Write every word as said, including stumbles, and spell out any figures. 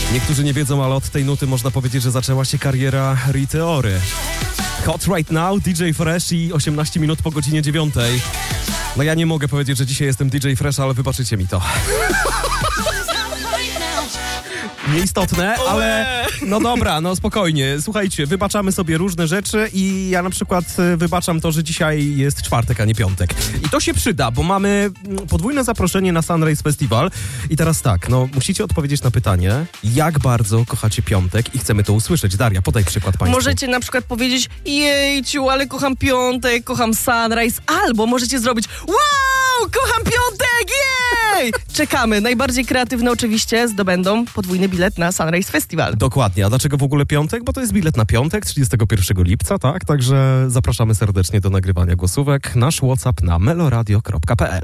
Niektórzy nie wiedzą, ale od tej nuty można powiedzieć, że zaczęła się kariera Riteory. Hot Right Now, D J Fresh i osiemnaście minut po godzinie dziewiątej. No ja nie mogę powiedzieć, że dzisiaj jestem D J Fresh, ale wybaczycie mi to. Nieistotne, ale no dobra, no spokojnie. Słuchajcie, wybaczamy sobie różne rzeczy i ja na przykład wybaczam to, że dzisiaj jest czwartek, a nie piątek. I to się przyda, bo mamy podwójne zaproszenie na Sunrise Festival. I teraz tak, no musicie odpowiedzieć na pytanie, jak bardzo kochacie piątek i chcemy to usłyszeć. Daria, podaj przykład państwu. Możecie na przykład powiedzieć, jejciu, ale kocham piątek, kocham Sunrise, albo możecie zrobić, wow, kocham piątek, jej! Czekamy. Najbardziej kreatywne oczywiście zdobędą podwójny bilet na Sunrise Festival. Dokładnie. A dlaczego w ogóle piątek? Bo to jest bilet na piątek, trzydziestego pierwszego lipca, tak? Także zapraszamy serdecznie do nagrywania głosówek. Nasz WhatsApp na meloradio kropka p l.